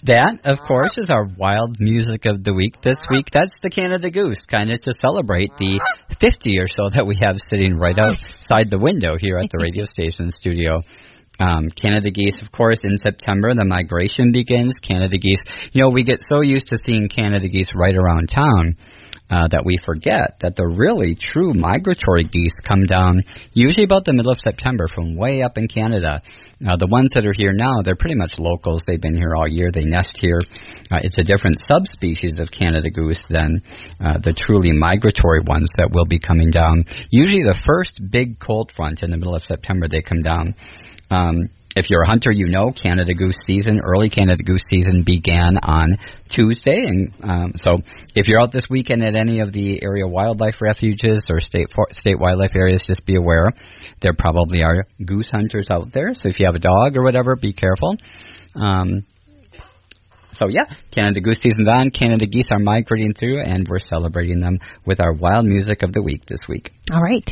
That, of course, is our wild music of the week this week. That's the Canada Goose, kind of to celebrate the 50 or so that we have sitting right outside the window here at the radio station studio. Canada geese, of course, in September, the migration begins. Canada geese, we get so used to seeing Canada geese right around town that we forget that the really true migratory geese come down usually about the middle of September from way up in Canada. The ones that are here now, they're pretty much locals. They've been here all year. They nest here. It's a different subspecies of Canada goose than the truly migratory ones that will be coming down. Usually the first big cold front in the middle of September, they come down. If you're a hunter, Canada Goose season, early Canada Goose season began on Tuesday. And so if you're out this weekend at any of the area wildlife refuges or state wildlife areas, just be aware there probably are goose hunters out there. So if you have a dog or whatever, be careful. So Canada Goose season's on. Canada geese are migrating through, and we're celebrating them with our wild music of the week this week. All right.